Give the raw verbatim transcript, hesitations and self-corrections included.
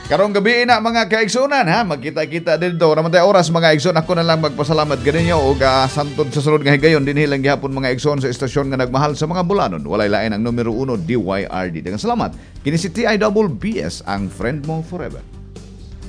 Karong gabi na mga kaigsunan ha, magkita-kita dito. Naman tayo oras mga igsoon. Ako na lang magpasalamat ganinyo o uh, santod sa sunod nga higayon din hilang gihapon mga igsoon sa estasyon nga nagmahal sa mga bulanon. Walay lain ang numero uno D Y R D. Dengan salamat. Kini si T I B S ang friend mo forever.